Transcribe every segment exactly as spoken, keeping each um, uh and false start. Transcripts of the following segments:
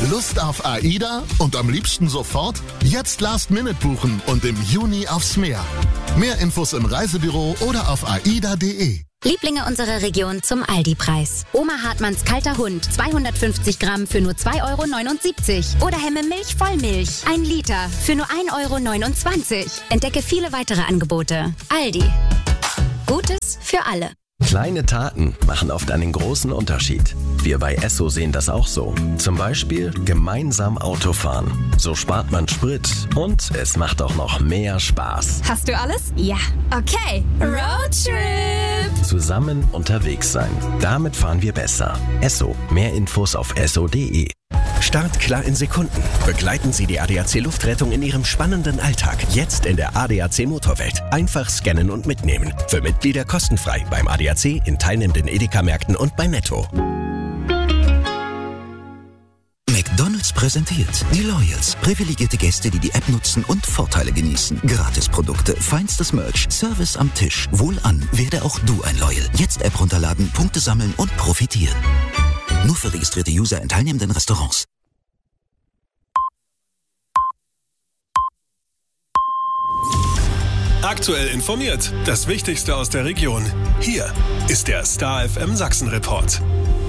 Lust auf AIDA und am liebsten sofort? Jetzt Last Minute buchen und im Juni aufs Meer. Mehr Infos im Reisebüro oder auf aida punkt de. Lieblinge unserer Region zum Aldi-Preis. Oma Hartmanns kalter Hund, zweihundertfünfzig Gramm für nur zwei Euro neunundsiebzig. Oder Hemme Milch Vollmilch, ein Liter für nur ein Euro neunundzwanzig. Entdecke viele weitere Angebote. Aldi. Gutes für alle. Kleine Taten machen oft einen großen Unterschied. Wir bei Esso sehen das auch so. Zum Beispiel gemeinsam Autofahren. So spart man Sprit und es macht auch noch mehr Spaß. Hast du alles? Ja. Okay. Roadtrip. Zusammen unterwegs sein. Damit fahren wir besser. Esso. Mehr Infos auf esso punkt de. Start klar in Sekunden. Begleiten Sie die A D A C Luftrettung in Ihrem spannenden Alltag. Jetzt in der A D A C Motorwelt. Einfach scannen und mitnehmen. Für Mitglieder kostenfrei beim A D A C, in teilnehmenden Edeka-Märkten und bei Netto. McDonald's präsentiert die Loyals. Privilegierte Gäste, die die App nutzen und Vorteile genießen. Gratisprodukte, feinstes Merch, Service am Tisch. Wohlan, werde auch du ein Loyal. Jetzt App runterladen, Punkte sammeln und profitieren. Nur für registrierte User in teilnehmenden Restaurants. Aktuell informiert. Das Wichtigste aus der Region. Hier ist der Star F M Sachsen Report.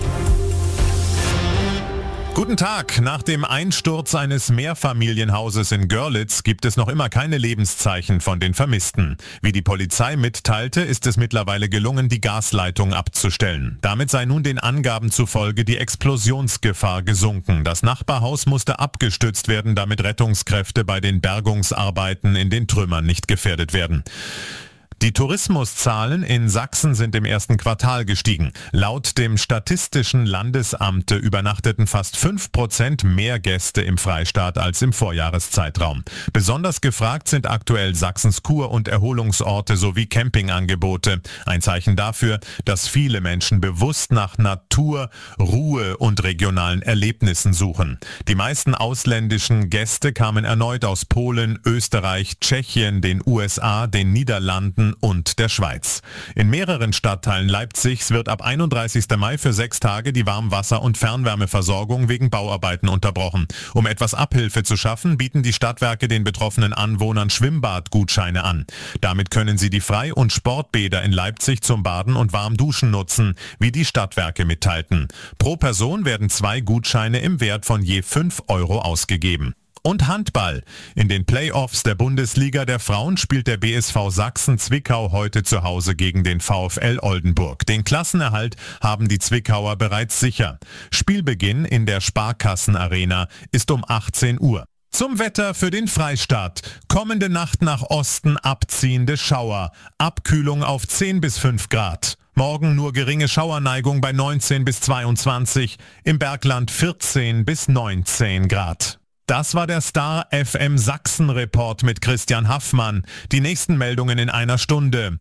Guten Tag. Nach dem Einsturz eines Mehrfamilienhauses in Görlitz gibt es noch immer keine Lebenszeichen von den Vermissten. Wie die Polizei mitteilte, ist es mittlerweile gelungen, die Gasleitung abzustellen. Damit sei nun den Angaben zufolge die Explosionsgefahr gesunken. Das Nachbarhaus musste abgestützt werden, damit Rettungskräfte bei den Bergungsarbeiten in den Trümmern nicht gefährdet werden. Die Tourismuszahlen in Sachsen sind im ersten Quartal gestiegen. Laut dem Statistischen Landesamt übernachteten fast fünf Prozent mehr Gäste im Freistaat als im Vorjahreszeitraum. Besonders gefragt sind aktuell Sachsens Kur- und Erholungsorte sowie Campingangebote. Ein Zeichen dafür, dass viele Menschen bewusst nach Natur, Ruhe und regionalen Erlebnissen suchen. Die meisten ausländischen Gäste kamen erneut aus Polen, Österreich, Tschechien, den U S A, den Niederlanden und der Schweiz. In mehreren Stadtteilen Leipzigs wird ab einunddreißigsten Mai für sechs Tage die Warmwasser- und Fernwärmeversorgung wegen Bauarbeiten unterbrochen. Um etwas Abhilfe zu schaffen, bieten die Stadtwerke den betroffenen Anwohnern Schwimmbadgutscheine an. Damit können sie die Frei- und Sportbäder in Leipzig zum Baden und Warmduschen nutzen, wie die Stadtwerke mitteilten. Pro Person werden zwei Gutscheine im Wert von je fünf Euro ausgegeben. Und Handball. In den Playoffs der Bundesliga der Frauen spielt der B S V Sachsen Zwickau heute zu Hause gegen den VfL Oldenburg. Den Klassenerhalt haben die Zwickauer bereits sicher. Spielbeginn in der Sparkassenarena ist um achtzehn Uhr. Zum Wetter für den Freistaat. Kommende Nacht nach Osten abziehende Schauer. Abkühlung auf zehn bis fünf Grad. Morgen nur geringe Schauerneigung bei neunzehn bis zweiundzwanzig. Im Bergland vierzehn bis neunzehn Grad. Das war der Star F M Sachsen Report mit Christian Haffmann. Die nächsten Meldungen in einer Stunde.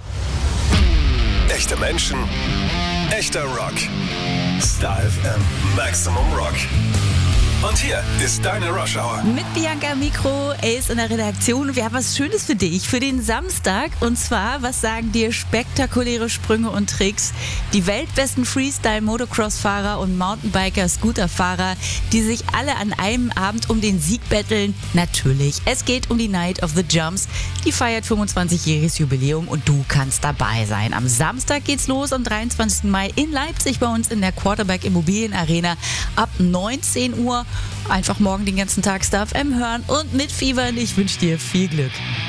Echte Menschen, echter Rock. Star F M Maximum Rock. Und hier ist deine Rush Hour. Mit Bianca Mikro, Ace in der Redaktion. Wir haben was Schönes für dich, für den Samstag. Und zwar, was sagen dir spektakuläre Sprünge und Tricks? Die weltbesten Freestyle-Motocross-Fahrer und Mountainbiker-Scooter-Fahrer, die sich alle an einem Abend um den Sieg betteln. Natürlich, es geht um die Night of the Jumps. Die feiert fünfundzwanzigjähriges Jubiläum und du kannst dabei sein. Am Samstag geht's los, am dreiundzwanzigsten Mai in Leipzig bei uns in der Quarterback Immobilien Arena ab neunzehn Uhr. Einfach morgen den ganzen Tag Star F M hören und mitfiebern. Ich wünsche dir viel Glück.